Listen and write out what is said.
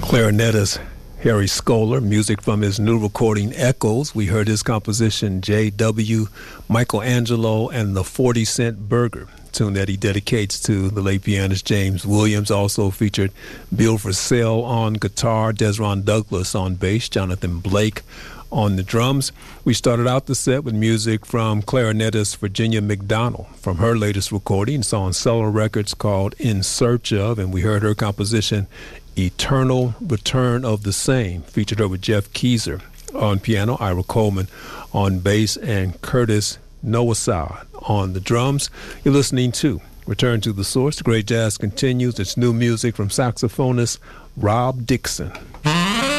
Clarinetist Harry Scholar, music from his new recording Echoes. We heard his composition J.W. Michelangelo and the 40-Cent Burger, tune that he dedicates to the late pianist James Williams. Also featured Bill Frisell on guitar, Desron Douglas on bass, Jonathan Blake on the drums. We started out the set with music from clarinetist Virginia McDonald from her latest recording. It's on Cellar Records called In Search Of, and we heard her composition Eternal Return of the Same. Featured her with Jeff Keezer on piano, Ira Coleman on bass, and Curtis Nowasad on the drums. You're listening to Return to the Source. The great jazz continues. It's new music from saxophonist Rob Dixon.